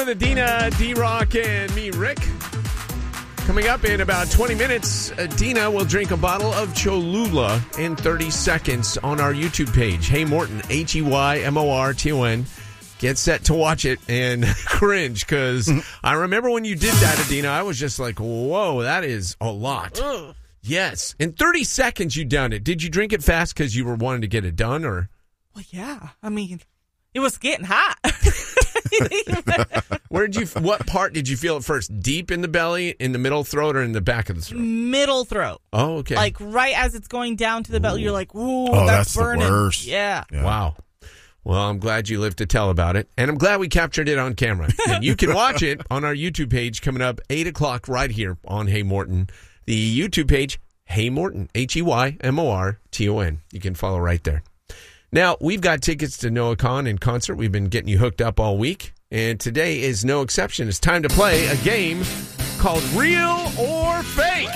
with Adina, D-Rock, and me, Rick. Coming up in about 20 minutes, Adina will drink a bottle of Cholula in 30 seconds on our YouTube page. Hey Morton, Heymorton. Get set to watch it and cringe, because I remember when you did that, Adina, I was just like, whoa, that is a lot. Ugh. Yes. In 30 seconds, you done it. Did you drink it fast because you were wanting to get it done, or? Well, yeah. I mean, it was getting hot. What part did you feel it first? Deep in the belly, in the middle throat, or in the back of the throat? Middle throat. Oh, okay. Like right as it's going down to the belly, you're like, ooh, Oh, that's that's burning. the worst. Yeah. Wow. Well, I'm glad you lived to tell about it, and I'm glad we captured it on camera. And you can watch it on our YouTube page coming up 8 o'clock right here on Hey Morton. The YouTube page, Hey Morton, Heymorton. You can follow right there. Now, we've got tickets to Noah Kahan in concert. We've been getting you hooked up all week, and today is no exception. It's time to play a game called Real or Fake.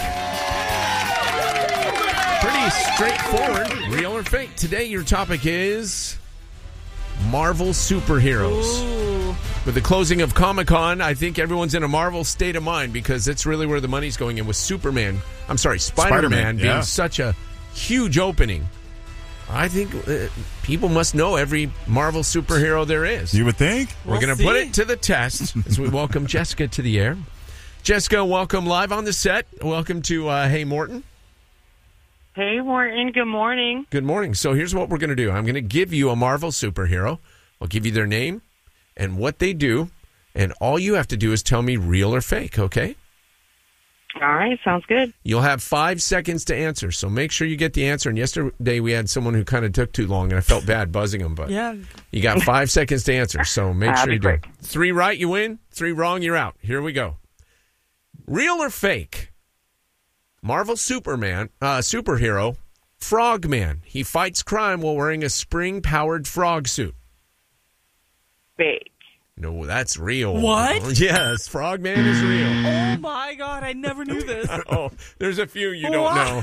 Pretty straightforward, real or fake. Today, your topic is Marvel superheroes. Ooh. With the closing of Comic-Con, I think everyone's in a Marvel state of mind, because that's really where the money's going in with Spider-Man being such a huge opening. I think people must know every Marvel superhero there is. You would think? We're going to put it to the test as we welcome Jessica to the air. Jessica, welcome live on the set. Welcome to Hey Morton. Hey, Morton. Good morning. Good morning. So here's what we're going to do. I'm going to give you a Marvel superhero. I'll give you their name and what they do, and all you have to do is tell me real or fake, okay? All right. Sounds good. You'll have 5 seconds to answer, so make sure you get the answer. And yesterday we had someone who kind of took too long, and I felt bad buzzing them, but Yeah. you got 5 seconds to answer, so make sure you do it. Quick. 3 right, you win. 3 wrong, you're out. Here we go. Real or fake? Marvel superhero, Frogman. He fights crime while wearing a spring-powered frog suit. Fake. No, that's real. What? Yes, Frogman is real. Oh, my God. I never knew this. Oh, there's a few you don't know.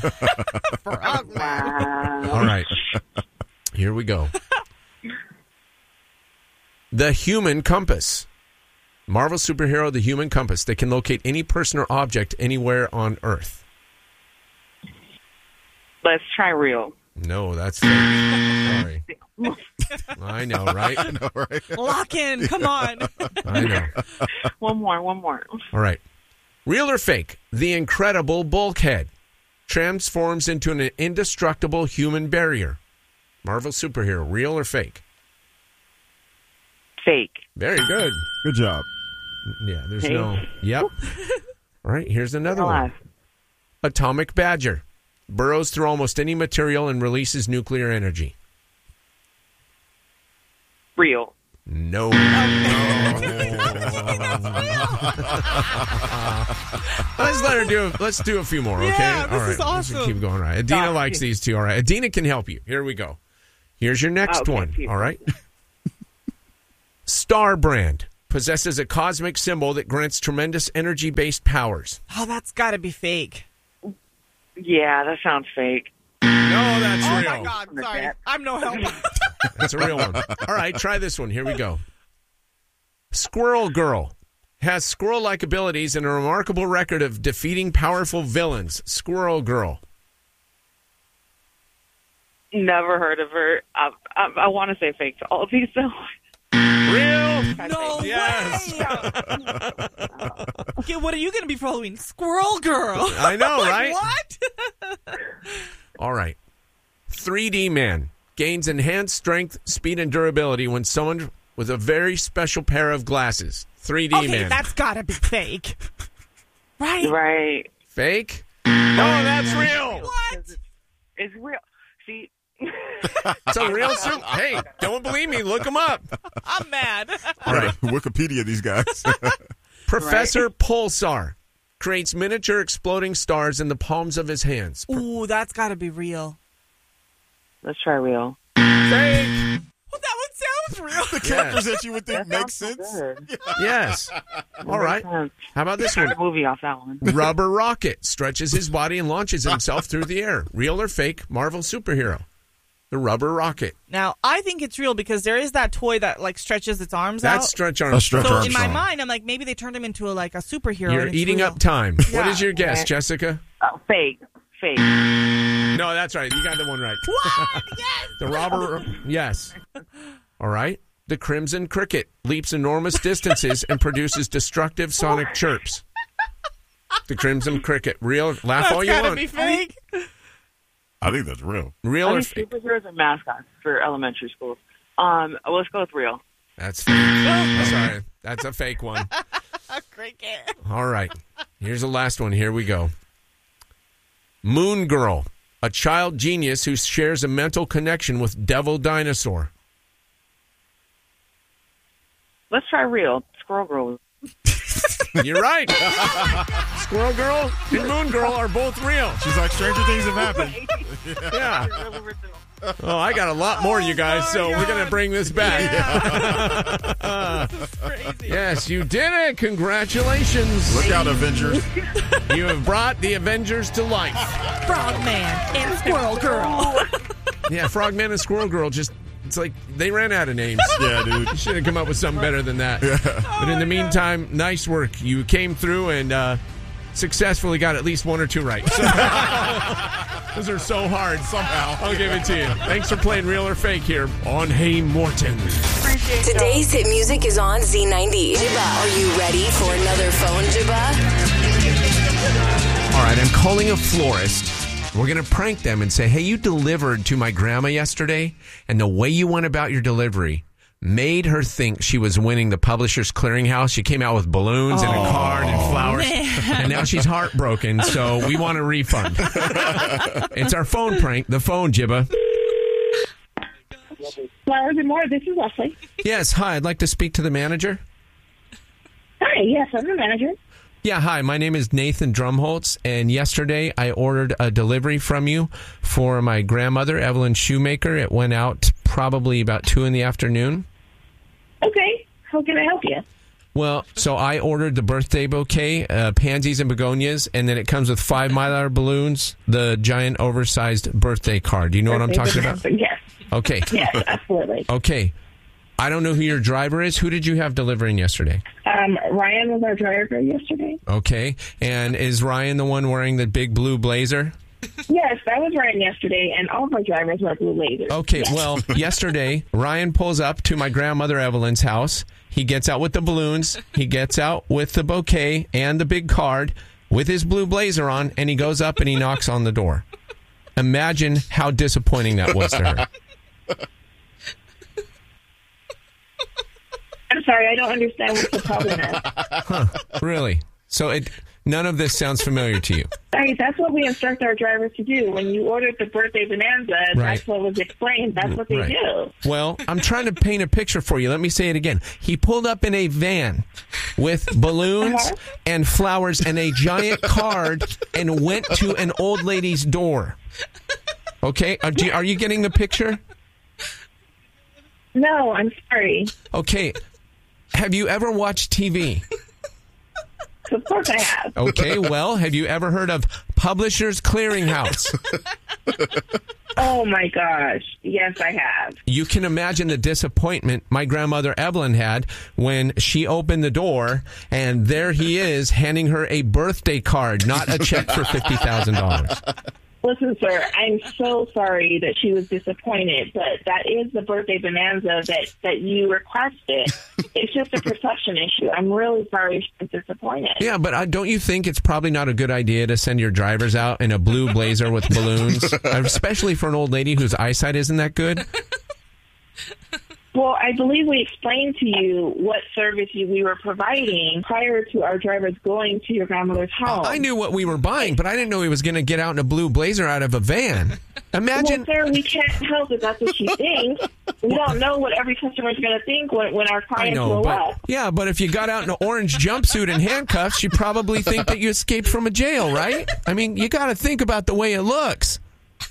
Wow. All right. Here we go. The Human Compass. Marvel superhero, the Human Compass. They can locate any person or object anywhere on Earth. Let's try real. No, that's fake. Sorry. I know, right? Lock in. Come on. I know. One more. All right. Real or fake? The Incredible Bulkhead transforms into an indestructible human barrier. Marvel superhero, real or fake? Fake. Very good. Good job. Yeah, there's Fake. no... Yep. All right, here's another one. Alive. Atomic Badger burrows through almost any material and releases nuclear energy. Real. No. Let's do a few more, okay? Yeah, this all right, is awesome. Let's keep going. All right. Adina likes these two. All right. Adina can help you. Here we go. Here's your next Okay, one. phew. All right. Star Brand possesses a cosmic symbol that grants tremendous energy-based powers. Oh, that's got to be fake. Yeah, that sounds fake. No, that's Oh, real. my God. Sorry. I'm no help. That's a real one. All right, try this one. Here we go. Squirrel Girl has squirrel-like abilities and a remarkable record of defeating powerful villains. Squirrel Girl. Never heard of her. I want to say fake to all of these, though. Real? No Yes. way. Okay, what are you going to be for Halloween? Squirrel Girl. I know, Like, right? What? All right. 3D Man gains enhanced strength, speed, and durability when summoned with a very special pair of glasses. 3D Okay, Man. that's got to be fake. Right? Right. Fake? No, that's real. What? It's real. See, It's a real suit. Hey, don't believe me. Look them up. I'm mad. All right. Wikipedia these guys. Professor Pulsar creates miniature exploding stars in the palms of his hands. Ooh, that's got to be real. let's try real. Fake. Well, that one sounds real. The characters that you would think That make sounds sense. so good. Yes. All right. How about this one? Start a movie off that one. Rubber Rocket stretches his body and launches himself through the air. Real or fake Marvel superhero? the rubber rocket. Now, I think it's real because there is that toy that like stretches its arms out. That's Stretch A Armstrong. Stretch So in my Armstrong. mind, I'm like, maybe they turned him into a superhero. You're and it's eating real. up time. What Yeah. is your guess, Jessica? Oh, fake. No, that's right. You got the one right. What? Yes. The robber, yes. All right. The crimson cricket leaps enormous distances and produces destructive sonic chirps. The crimson cricket. Real? Laugh all That's you gotta want. be fake. I think that's real. Real Are or these fake? superheroes or mascots for elementary schools? Let's go with real. That's fake. Sorry. That's a fake one. Cricket. All right. Here's the last one. Here we go. Moon Girl, a child genius who shares a mental connection with Devil Dinosaur. Let's try real. Squirrel Girl. You're right. Squirrel Girl and Moon Girl are both real. She's like, stranger things have happened. Yeah. Oh, I got a lot more, you guys, so we're going to bring this back. Crazy. Yes, you did it. Congratulations. Look out, Avengers. You have brought the Avengers to life. Frogman and Squirrel Girl. Yeah, Frogman and Squirrel Girl just, it's like they ran out of names. Yeah, dude. You should have come up with something better than that. But in the meantime, nice work. You came through and successfully got at least one or two right. So, those are so hard. Somehow. I'll give it to you. Thanks for playing Real or Fake here on Hey Morton. Today's hit music is on Z90. Jibba, are you ready for another phone, Jibba? All right, I'm calling a florist. We're going to prank them and say, hey, you delivered to my grandma yesterday, and the way you went about your delivery made her think she was winning the Publishers Clearinghouse. She came out with balloons and a card and flowers, and now she's heartbroken, so we want a refund. It's our phone prank, the phone, Jibba. Flowers and more. This is Leslie. Yes, hi, I'd like to speak to the manager. Hi, yes, I'm the manager. Yeah, hi, my name is Nathan Drumholtz, and yesterday I ordered a delivery from you for my grandmother, Evelyn Shoemaker. It went out probably about 2 in the afternoon. Okay, how can I help you? Well, so I ordered the birthday bouquet, pansies and begonias, and then it comes with 5 Mylar balloons, the giant oversized birthday card. Do you know what I'm talking about? Yes, Okay. yes, absolutely. Okay. I don't know who your driver is. Who did you have delivering yesterday? Ryan was our driver yesterday. Okay. And is Ryan the one wearing the big blue blazer? Yes, that was Ryan yesterday, and all of our drivers wear blue lasers. Okay, well, yesterday, Ryan pulls up to my grandmother Evelyn's house. He gets out with the balloons. He gets out with the bouquet and the big card with his blue blazer on, and he goes up and he knocks on the door. Imagine how disappointing that was to her. I'm sorry, I don't understand what the problem is. Really? So none of this sounds familiar to you? Sorry, that's what we instruct our drivers to do. When you ordered the birthday bonanza, Right. that's what was explained. That's what they Right. do. Well, I'm trying to paint a picture for you. Let me say it again. He pulled up in a van with balloons and flowers and a giant card and went to an old lady's door. Okay? Are you getting the picture? No, I'm sorry. Okay. Have you ever watched TV? Of course I have. Okay, well, have you ever heard of Publishers Clearinghouse? Oh, my gosh. Yes, I have. You can imagine the disappointment my grandmother Evelyn had when she opened the door and there he is handing her a birthday card, not a check for $50,000. Listen, sir, I'm so sorry that she was disappointed, but that is the birthday bonanza that you requested. It's just a perception issue. I'm really sorry she was disappointed. Yeah, but don't you think it's probably not a good idea to send your drivers out in a blue blazer with balloons, especially for an old lady whose eyesight isn't that good? Well, I believe we explained to you what service we were providing prior to our drivers going to your grandmother's home. I knew what we were buying, but I didn't know he was going to get out in a blue blazer out of a van. Imagine. Well, sir, we can't help if that's what she thinks. We don't know what every customer is going to think when our I clients know, roll but up. yeah, but if you got out in an orange jumpsuit and handcuffs, you probably think that you escaped from a jail, right? I mean, you got to think about the way it looks.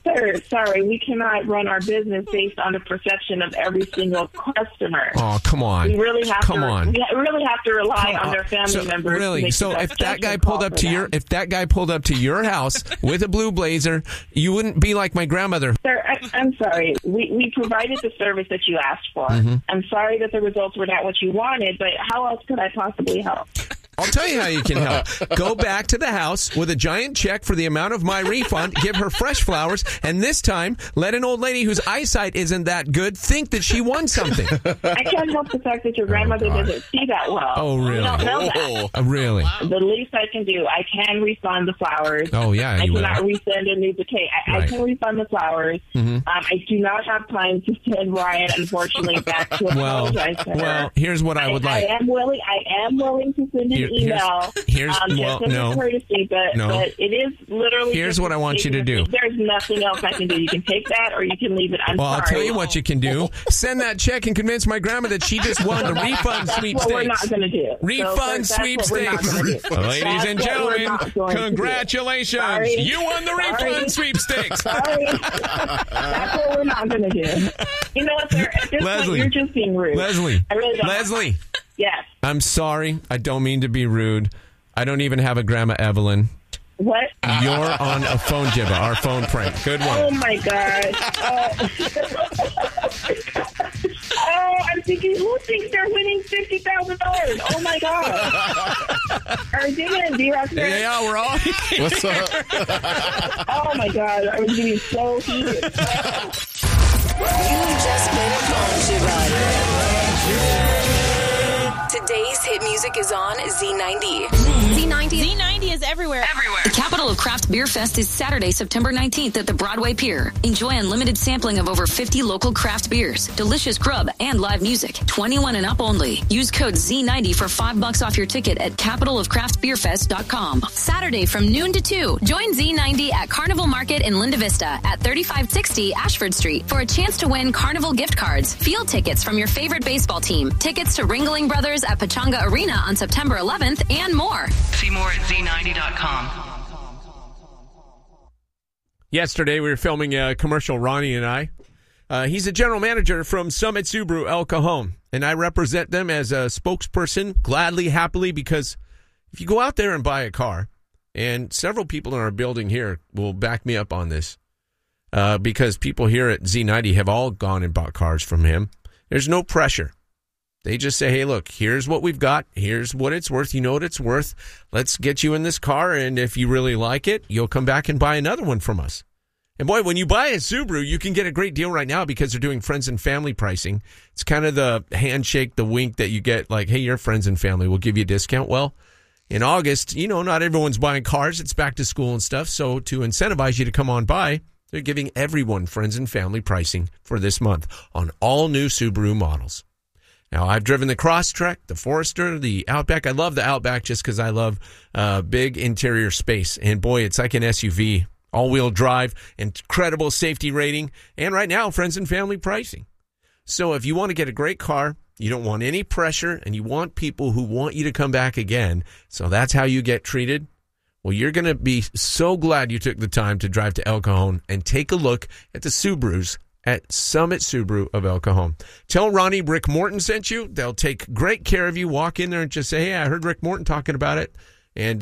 Sir, sorry, we cannot run our business based on the perception of every single customer. Oh, come on. We really have come to. on. We really have to rely on their family members. Really? To make So the if best that guy judgment pulled call up for to them. your house with a blue blazer, you wouldn't be like my grandmother. Sir, I'm sorry. We provided the service that you asked for. Mm-hmm. I'm sorry that the results were not what you wanted, but how else could I possibly help? I'll tell you how you can help. Go back to the house with a giant check for the amount of my refund, give her fresh flowers, and this time let an old lady whose eyesight isn't that good think that she won something. I can't help the fact that your grandmother doesn't see that well. Oh, really? You don't know that. Really? The least I can do, I can refund the flowers. Oh, yeah, I you cannot will. resend a new bouquet. I Right. can refund the flowers. I do not have time to send Ryan, unfortunately, back to apologize to her. Well, here's what I would like. I am willing to send an email. Here's just as a courtesy, but it is literally. Here's just what I want you to do. There's nothing else I can do. You can take that, or you can leave it. I'm Well, sorry. I'll tell you what you can do. Send that check and convince my grandma that she just won the refund That's sweepstakes. what we're not going to do. Refund So, that's what we're not sweepstakes. gonna do. Ladies That's and what we're gentlemen, not going to do. congratulations. Sorry. You won the refund Sorry. sweepstakes. Sorry. That's what we're not going to do. You know what, sir? At this Leslie. point, you're just being rude. Leslie. I really don't. Leslie. Yes. I'm sorry. I don't mean to be rude. I don't even have a Grandma Evelyn. What? You're on a phone jibba, our phone prank. Good Oh, one. my God. I'm thinking, who thinks they're winning $50,000? Oh, my God. Are you doing D-Rock? Yeah, we're all. What's up? Oh, my God. I was getting so heated. You just been phone jibba. Today's hit music is on Z90. Z90 is everywhere. The Capital of Craft Beer Fest is Saturday, September 19th at the Broadway Pier. Enjoy unlimited sampling of over 50 local craft beers, delicious grub, and live music. 21 and up only. Use code Z90 for $5 off your ticket at capitalofcraftbeerfest.com. Saturday from noon to 2, join Z90 at Carnival Market in Linda Vista at 3560 Ashford Street for a chance to win Carnival gift cards, field tickets from your favorite baseball team, tickets to Ringling Brothers at Pachanga Arena on September 11th, and more. See more at Z90.com. Yesterday, we were filming a commercial, Ronnie and I. He's a general manager from Summit Subaru El Cajon, and I represent them as a spokesperson, gladly, happily, because if you go out there and buy a car, and several people in our building here will back me up on this, because people here at Z90 have all gone and bought cars from him. There's no pressure. They just say, hey, look, here's what we've got. Here's what it's worth. You know what it's worth. Let's get you in this car, and if you really like it, you'll come back and buy another one from us. And boy, when you buy a Subaru, you can get a great deal right now because they're doing friends and family pricing. It's kind of the handshake, the wink that you get, like, hey, you're friends and family. We'll give you a discount. Well, in August, you know, not everyone's buying cars. It's back to school and stuff. So to incentivize you to come on by, they're giving everyone friends and family pricing for this month on all new Subaru models. Now, I've driven the Crosstrek, the Forester, the Outback. I love the Outback just because I love big interior space. And boy, it's like an SUV, all-wheel drive, incredible safety rating, and right now, friends and family pricing. So if you want to get a great car, you don't want any pressure, and you want people who want you to come back again, so that's how you get treated. Well, you're going to be so glad you took the time to drive to El Cajon and take a look at the Subarus at Summit Subaru of El Cajon. Tell Ronnie Rick Morton sent you. They'll take great care of you. Walk in there and just say, hey, I heard Rick Morton talking about it. And